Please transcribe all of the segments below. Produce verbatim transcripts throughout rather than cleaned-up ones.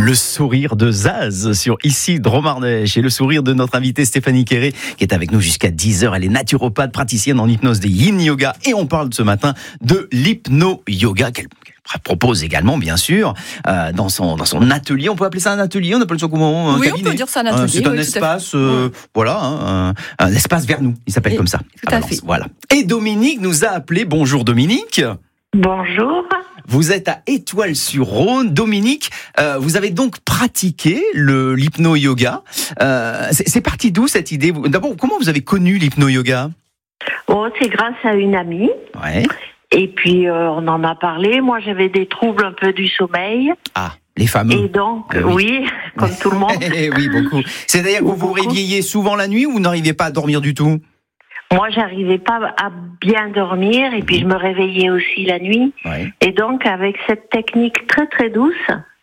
Le sourire de Zaz sur Ici Dromardèche et le sourire de notre invitée Stéphanie Quéré qui est avec nous jusqu'à dix heures. Elle est naturopathe, praticienne en hypnose des Yin Yoga et on parle ce matin de l'hypno-yoga qu'elle propose également, bien sûr, euh, dans son dans son atelier. On peut appeler ça un atelier, on appelle ça comment un Oui, cabinet. on peut dire ça un atelier. Euh, c'est un oui, espace, euh, voilà, hein, un, un espace vers nous. Il s'appelle et, comme ça. Tout à, à fait. Voilà. Et Dominique nous a appelé. Bonjour Dominique. Bonjour. Vous êtes à Étoile-sur-Rhône. Dominique, euh, vous avez donc pratiqué le, l'hypno-yoga. Euh, c'est, c'est parti d'où cette idée? D'abord, comment vous avez connu l'hypno-yoga? Oh, c'est grâce à une amie. Ouais. Et puis, euh, on en a parlé. Moi, j'avais des troubles un peu du sommeil. Ah, les fameux. Et donc, euh, oui. oui, comme tout le monde. Oui, beaucoup. C'est-à-dire que vous vous réveilliez souvent la nuit ou vous n'arriviez pas à dormir du tout? Moi, j'arrivais pas à bien dormir et puis je me réveillais aussi la nuit. Ouais. Et donc, avec cette technique très très douce,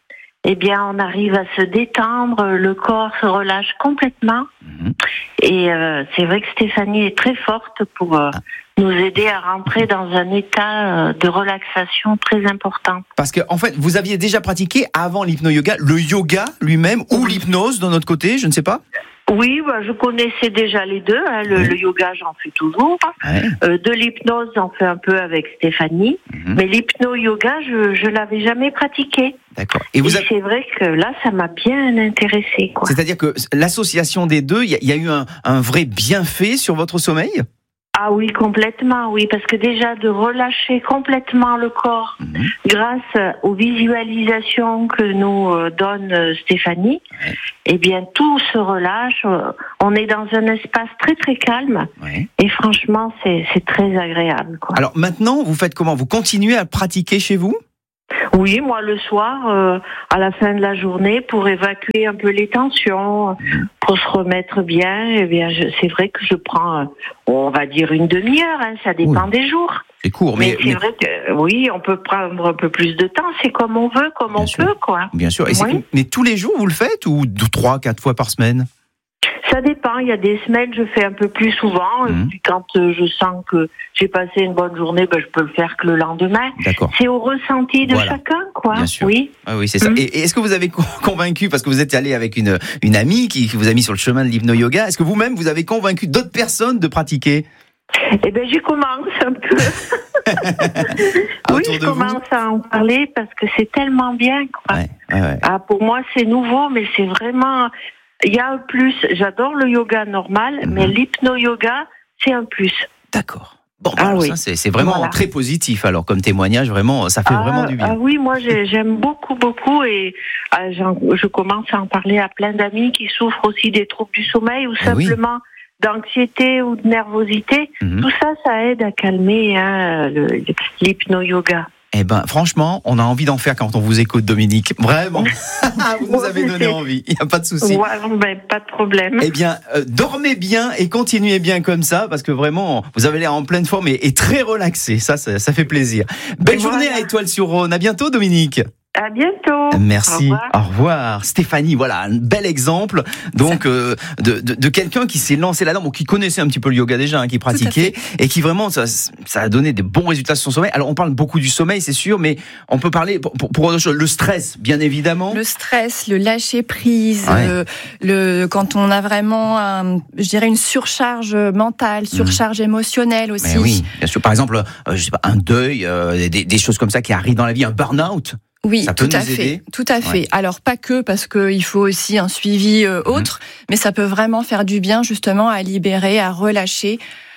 eh bien, on arrive à se détendre, le corps se relâche complètement. Mm-hmm. Et euh, c'est vrai que Stéphanie est très forte pour euh, ah. nous aider à rentrer dans un état de relaxation très important. Parce que, en fait, vous aviez déjà pratiqué avant l'hypno-yoga, le yoga lui-même ou l'hypnose de notre côté, je ne sais pas. Oui, bah, je connaissais déjà les deux. Hein. Le, oui. le yoga, j'en fais toujours. Ouais. Euh, de l'hypnose, j'en fais un peu avec Stéphanie. Mm-hmm. Mais l'hypno-yoga, je je l'avais jamais pratiqué. D'accord. Et, vous Et avez... c'est vrai que là, ça m'a bien intéressée. Quoi. C'est-à-dire que l'association des deux, il y, y a eu un, un vrai bienfait sur votre sommeil ? Ah oui, complètement, oui, parce que déjà de relâcher complètement le corps mmh. grâce aux visualisations que nous euh, donne Stéphanie, ouais. eh bien tout se relâche, on est dans un espace très très calme ouais. et franchement c'est, c'est très agréable. Quoi. Alors maintenant, vous faites comment ? Vous continuez à pratiquer chez vous ? Oui, moi le soir, euh, à la fin de la journée, pour évacuer un peu les tensions, mmh. pour se remettre bien, eh bien, je, c'est vrai que je prends, euh, on va dire une demi-heure, hein, ça dépend oui. des jours. C'est court, mais, mais c'est mais... vrai que oui, on peut prendre un peu plus de temps, c'est comme on veut, comme bien on sûr. peut, quoi. Bien sûr. Et oui. Mais tous les jours vous le faites ou deux, trois, quatre fois par semaine ? Ça dépend. Il y a des semaines, je fais un peu plus souvent. Mmh. Et puis quand euh, je sens que j'ai passé une bonne journée, ben, je peux le faire que le lendemain. D'accord. C'est au ressenti de voilà. chacun, quoi. Bien sûr. Oui. Ah oui, c'est ça. Mmh. Et, et est-ce que vous avez convaincu, parce que vous êtes allé avec une, une amie qui, qui vous a mis sur le chemin de l'hypno-yoga, est-ce que vous-même, vous avez convaincu d'autres personnes de pratiquer ? Eh bien, j'y commence un peu. oui, je commence vous. à en parler parce que c'est tellement bien, quoi. Ouais, ouais, ouais. Ah, pour moi, c'est nouveau, mais c'est vraiment... Il y a un plus. J'adore le yoga normal, mmh. mais l'hypno-yoga, c'est un plus. D'accord. Bon, bah, ah, oui. ça, c'est, c'est vraiment voilà. très positif, alors, comme témoignage, vraiment, ça fait ah, vraiment du bien. Ah oui, moi, j'ai, j'aime beaucoup, beaucoup, et euh, je commence à en parler à plein d'amis qui souffrent aussi des troubles du sommeil, ou simplement oui. d'anxiété ou de nervosité. Mmh. Tout ça, ça aide à calmer hein, le, l'hypno-yoga. Eh ben, franchement, on a envie d'en faire quand on vous écoute, Dominique. Vraiment. Vous nous avez donné envie. Il n'y a pas de souci. Ouais, ben, pas de problème. Eh bien, euh, dormez bien et continuez bien comme ça, parce que vraiment, vous avez l'air en pleine forme et, et très relaxé. Ça, ça, ça fait plaisir. Belle voilà. journée à Étoile-sur-Rhône. À bientôt, Dominique. À bientôt. Merci. Au revoir. Au revoir. Stéphanie, voilà, un bel exemple donc euh, de, de, de quelqu'un qui s'est lancé là-dedans, bon, qui connaissait un petit peu le yoga déjà, hein, qui pratiquait et qui vraiment ça, ça a donné des bons résultats sur son sommeil. Alors on parle beaucoup du sommeil, c'est sûr, mais on peut parler pour, pour, pour autre chose, le stress, bien évidemment. Le stress, le lâcher prise, ouais. euh, le quand on a vraiment, un, je dirais une surcharge mentale, surcharge mmh. émotionnelle aussi. Mais oui, bien sûr. Par exemple, euh, je sais pas, un deuil, euh, des, des choses comme ça qui arrivent dans la vie, un burn-out. Oui, ça peut tout à nous fait, aider. tout à fait. Ouais. Alors pas que parce qu'il faut aussi un suivi euh, autre, mmh. mais ça peut vraiment faire du bien justement à libérer, à relâcher.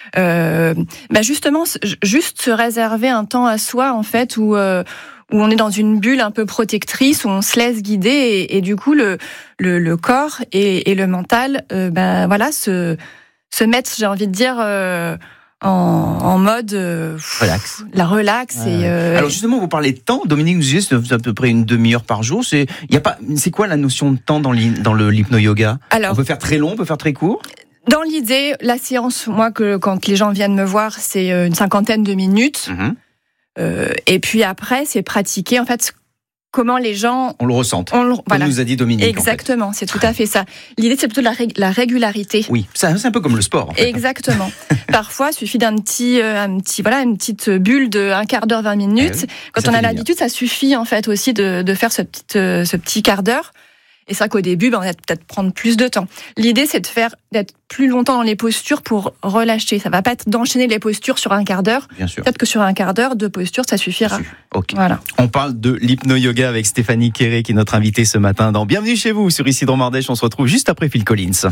Euh, bah justement, juste se réserver un temps à soi en fait où euh, où on est dans une bulle un peu protectrice, où on se laisse guider et, et du coup le le, le corps et, et le mental, euh, ben voilà, se se mettre, j'ai envie de dire. Euh, En, en mode euh, relax, la relax ouais, et euh, alors justement vous parlez de temps, Dominique nous disait c'est à peu près une demi-heure par jour. C'est il y a pas c'est quoi la notion de temps dans, dans le l'hypno-yoga? Alors on peut faire très long, on peut faire très court. Dans l'idée, la séance, moi que quand les gens viennent me voir, c'est une cinquantaine de minutes. Mmh. Euh, et puis après, c'est pratiquer en fait comment les gens... On le ressente, on le, comme voilà. nous a dit Dominique. Exactement, en fait. C'est tout à fait ça. L'idée, c'est plutôt la, ré, la régularité. Oui, c'est, c'est un peu comme le sport, en fait. Exactement. Parfois, il suffit d'un petit, euh, un petit, voilà, une petite bulle de un quart d'heure, vingt minutes. Eh oui, Quand on a l'habitude, ça suffit, en fait, aussi de, de faire ce petit, euh, ce petit quart d'heure. Et c'est vrai qu'au début, ben, on va peut-être prendre plus de temps. L'idée, c'est de faire, d'être plus longtemps dans les postures pour relâcher. Ça va pas être d'enchaîner les postures sur un quart d'heure. Bien sûr. Peut-être que sur un quart d'heure, deux postures, ça suffira. Ok. Voilà. On parle de l'hypno-yoga avec Stéphanie Quéré, qui est notre invitée ce matin dans Bienvenue chez vous sur Ici Dromardèche. On se retrouve juste après Phil Collins.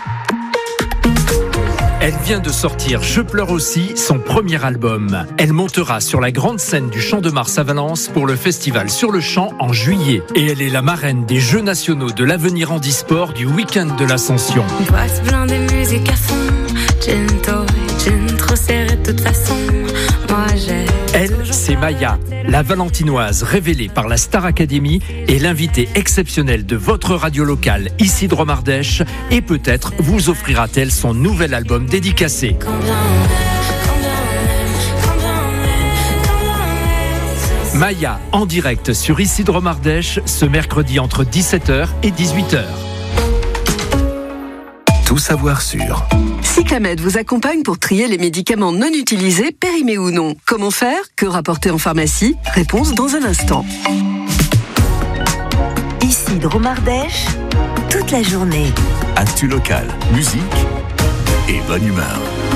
Elle vient de sortir Je pleure aussi, son premier album. Elle montera sur la grande scène du Champ de Mars à Valence pour le festival Sur le Champ en juillet. Et elle est la marraine des Jeux nationaux de l'avenir handisport du week-end de l'Ascension. Boîte plein de musique à fond, gin tôt, gin trop serré de toute façon. Moi j'ai... Elle, c'est Maya, la valentinoise révélée par la Star Academy et l'invitée exceptionnelle de votre radio locale, Ici Dromardèche, et peut-être vous offrira-t-elle son nouvel album dédicacé. Maya, en direct sur Ici Dromardèche, ce mercredi entre dix-sept heures et dix-huit heures. Tout savoir sur... Cyclamed vous accompagne pour trier les médicaments non utilisés, périmés ou non. Comment faire? Que rapporter en pharmacie? Réponse dans un instant. Ici Dromardèche, toute la journée. Actu local, musique et bonne humeur.